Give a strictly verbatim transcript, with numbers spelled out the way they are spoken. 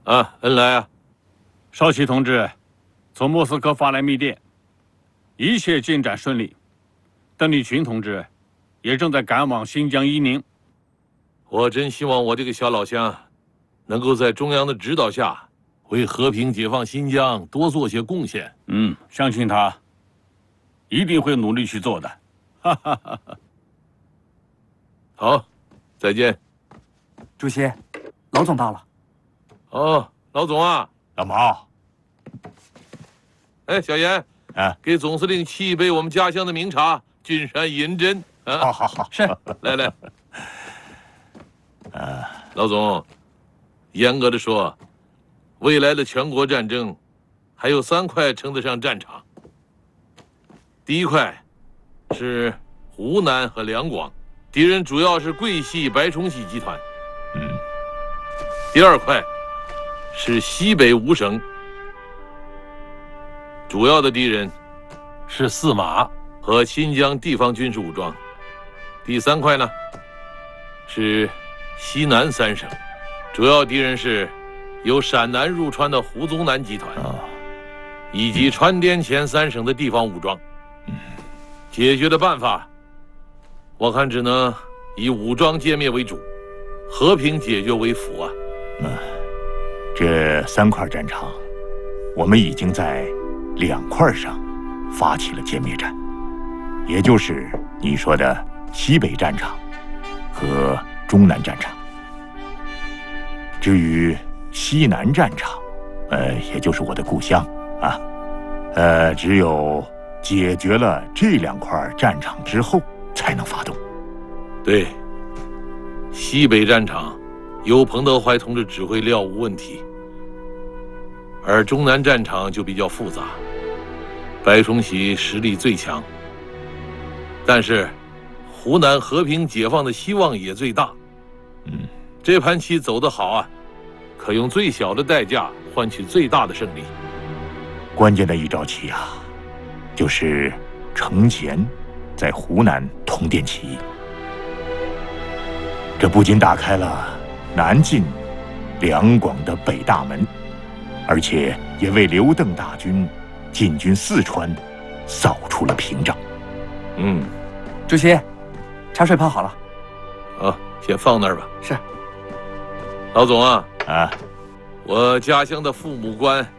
啊，恩来啊！ 少奇同志，从莫斯科发来密电，一切进展顺利。邓丽群同志也正在赶往新疆伊宁。 我真希望我这个小老乡，能够在中央的指导下，为和平解放新疆多做些贡献。 嗯，相信他一定会努力去做的。哈哈哈哈。 好，再见。 主席，老总到了。 哦，老总啊， 老毛。 哎，小严， 啊， 给总司令沏一杯我们家乡的名茶——君山银针。啊， 好好好， 是。 来来。 啊， 老总，严格的说，未来的全国战争，还有三块称得上战场。第一块是湖南和两广，敌人主要是桂系、白崇禧集团。 嗯。 第二块是西北五省，主要的敌人是四马和新疆地方军事武装。第三块呢是西南三省，主要敌人是由陕南入川的胡宗南集团，以及川滇黔三省的地方武装。解决的办法，我看只能以武装歼灭为主，和平解决为辅啊。 嗯，这三块战场，我们已经在两块上发起了歼灭战，也就是你说的西北战场和中南战场。至于西南战场，呃，也就是我的故乡啊，呃，只有解决了这两块战场之后，才能发动。 对，西北战场由彭德怀同志指挥料无问题，而中南战场就比较复杂，白崇禧实力最强，但是湖南和平解放的希望也最大。 嗯， 这盘棋走得好啊，可用最小的代价换取最大的胜利。 关键的一招棋啊，就是程潜在湖南通电起义，这不仅打开了南进两广的北大门，而且也为刘邓大军进军四川扫出了屏障。 嗯， 主席，茶水泡好了。 好，先放那儿吧。 是。 老总啊， 啊， 我家乡的父母官